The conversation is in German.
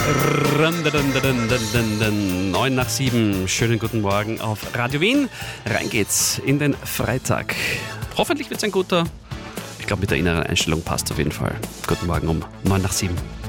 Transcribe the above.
9 nach 7. Schönen guten Morgen auf Radio Wien. Rein geht's in den Freitag. Hoffentlich wird's ein guter. Ich glaube, mit der inneren Einstellung passt auf jeden Fall. Guten Morgen um 9 nach 7.